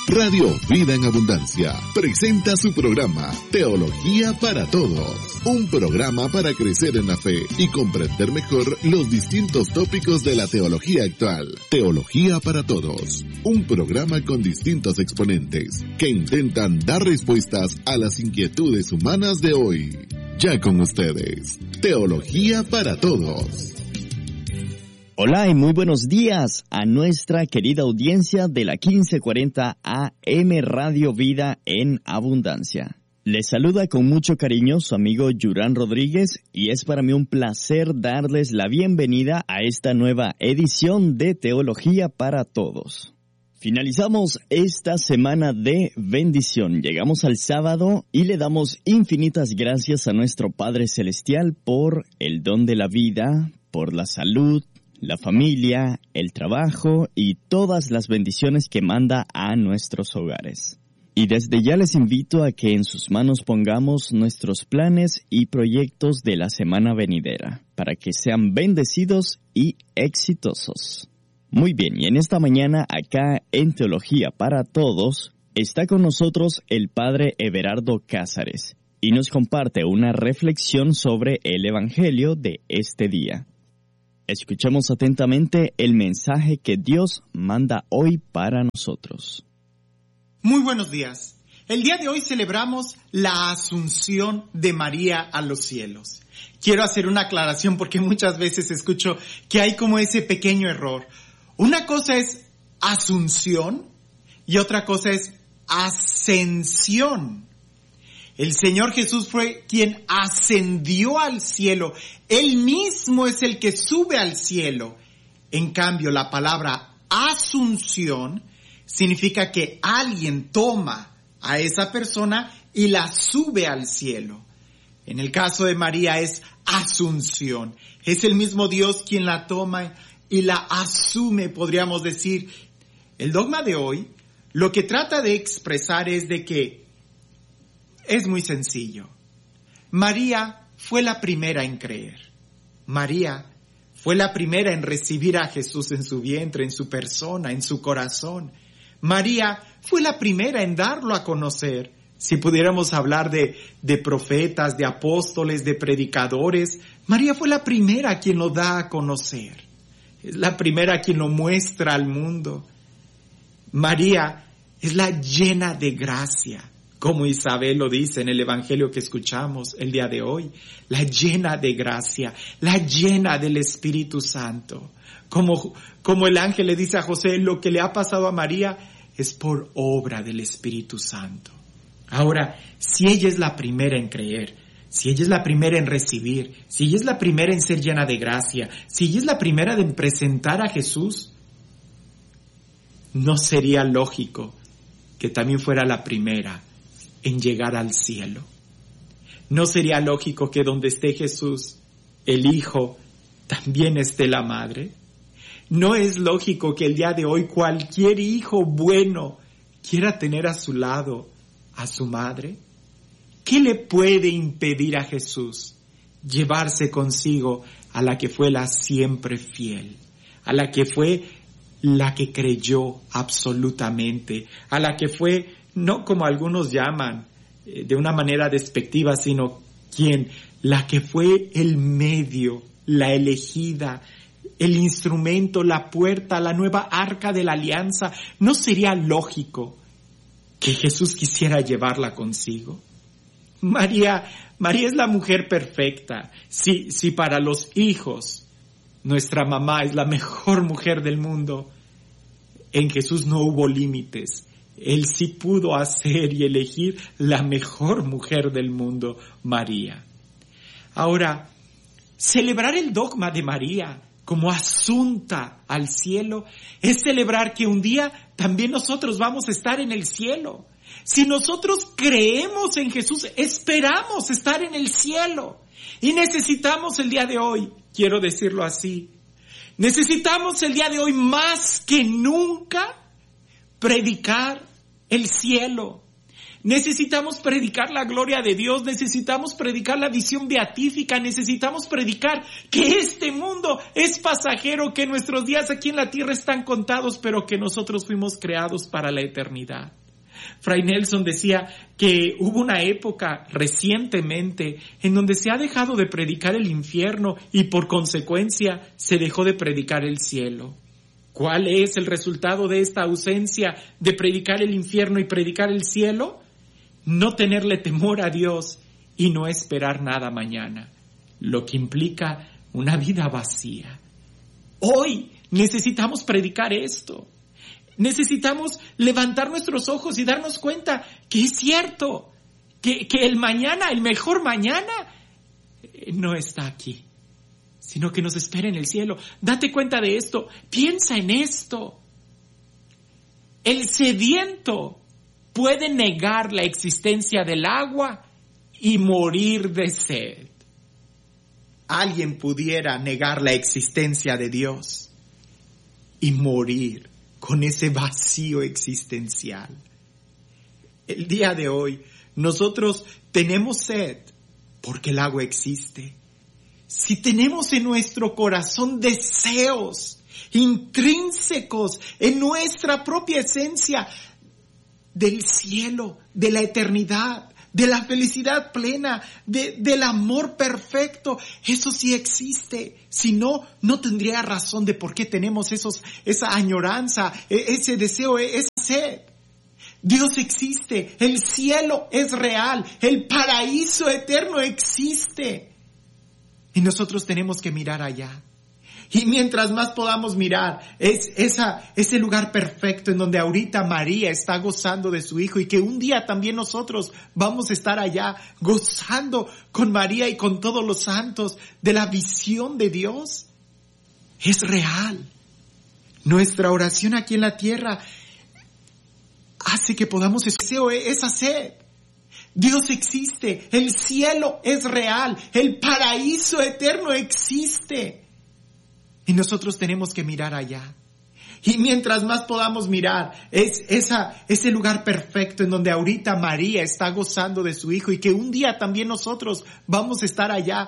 Radio Vida en Abundancia presenta su programa Teología para Todos, un programa para crecer en la fe y comprender mejor los distintos tópicos de la teología actual. Teología para Todos, un programa con distintos exponentes que intentan dar respuestas a las inquietudes humanas de hoy. Ya con ustedes, Teología para Todos. Hola y muy buenos días a nuestra querida audiencia de la 1540 AM Radio Vida en Abundancia. Les saluda con mucho cariño su amigo Yurán Rodríguez y es para mí un placer darles la bienvenida a esta nueva edición de Teología para Todos. Finalizamos esta semana de bendición. Llegamos al sábado y le damos infinitas gracias a nuestro Padre Celestial por el don de la vida, por la salud, la familia, el trabajo y todas las bendiciones que manda a nuestros hogares. Y desde ya les invito a que en sus manos pongamos nuestros planes y proyectos de la semana venidera, para que sean bendecidos y exitosos. Muy bien, y en esta mañana acá en Teología para Todos, está con nosotros el Padre Everardo Cázares, y nos comparte una reflexión sobre el Evangelio de este día. Escuchemos atentamente el mensaje que Dios manda hoy para nosotros. Muy buenos días. El día de hoy celebramos la Asunción de María a los cielos. Quiero hacer una aclaración porque muchas veces escucho que hay como ese pequeño error. Una cosa es asunción y otra cosa es ascensión. El Señor Jesús fue quien ascendió al cielo. Él mismo es el que sube al cielo. En cambio, la palabra asunción significa que alguien toma a esa persona y la sube al cielo. En el caso de María es asunción. Es el mismo Dios quien la toma y la asume, podríamos decir. El dogma de hoy lo que trata de expresar es de que es muy sencillo. María fue la primera en creer. María fue la primera en recibir a Jesús en su vientre, en su persona, en su corazón. María fue la primera en darlo a conocer. Si pudiéramos hablar de profetas, de apóstoles, de predicadores, María fue la primera quien lo da a conocer. Es la primera quien lo muestra al mundo. María es la llena de gracia. Como Isabel lo dice en el Evangelio que escuchamos el día de hoy, la llena de gracia, la llena del Espíritu Santo. Como el ángel le dice a José, lo que le ha pasado a María es por obra del Espíritu Santo. Ahora, si ella es la primera en creer, si ella es la primera en recibir, si ella es la primera en ser llena de gracia, si ella es la primera en presentar a Jesús, ¿no sería lógico que también fuera la primera en llegar al cielo? ¿No sería lógico que donde esté Jesús, el Hijo, también esté la Madre? ¿No es lógico que el día de hoy cualquier hijo bueno quiera tener a su lado a su madre? ¿Qué le puede impedir a Jesús llevarse consigo a la que fue la siempre fiel, a la que fue la que creyó absolutamente, a la que fue, no como algunos llaman, de una manera despectiva, sino la que fue el medio, la elegida, el instrumento, la puerta, la nueva arca de la alianza? ¿No sería lógico que Jesús quisiera llevarla consigo? María es la mujer perfecta. Si para los hijos nuestra mamá es la mejor mujer del mundo, en Jesús no hubo límites. Él sí pudo hacer y elegir la mejor mujer del mundo, María. Ahora, celebrar el dogma de María como asunta al cielo es celebrar que un día también nosotros vamos a estar en el cielo. Si nosotros creemos en Jesús, esperamos estar en el cielo. Y necesitamos el día de hoy, quiero decirlo así, necesitamos el día de hoy más que nunca predicar el cielo. Necesitamos predicar la gloria de Dios, necesitamos predicar la visión beatífica, necesitamos predicar que este mundo es pasajero, que nuestros días aquí en la tierra están contados, pero que nosotros fuimos creados para la eternidad. Fray Nelson decía que hubo una época recientemente en donde se ha dejado de predicar el infierno y por consecuencia se dejó de predicar el cielo. ¿Cuál es el resultado de esta ausencia de predicar el infierno y predicar el cielo? No tenerle temor a Dios y no esperar nada mañana, lo que implica una vida vacía. Hoy necesitamos predicar esto. Necesitamos levantar nuestros ojos y darnos cuenta que es cierto, que el mañana, el mejor mañana, no está aquí, sino que nos espera en el cielo. Date cuenta de esto, piensa en esto. El sediento puede negar la existencia del agua y morir de sed. Alguien pudiera negar la existencia de Dios y morir con ese vacío existencial. El día de hoy nosotros tenemos sed porque el agua existe. Si tenemos en nuestro corazón deseos intrínsecos en nuestra propia esencia del cielo, de la eternidad, de la felicidad plena, del amor perfecto, eso sí existe. Si no, no tendría razón de por qué tenemos esa añoranza, ese deseo, esa sed. Dios existe, el cielo es real, el paraíso eterno existe. Y nosotros tenemos que mirar allá. Y mientras más podamos mirar, es ese lugar perfecto en donde ahorita María está gozando de su hijo y que un día también nosotros vamos a estar allá gozando con María y con todos los santos de la visión de Dios. Es real. Nuestra oración aquí en la tierra hace que podamos esa sed. Dios existe, el cielo es real, el paraíso eterno existe. Y nosotros tenemos que mirar allá. Y mientras más podamos mirar, es ese lugar perfecto en donde ahorita María está gozando de su hijo y que un día también nosotros vamos a estar allá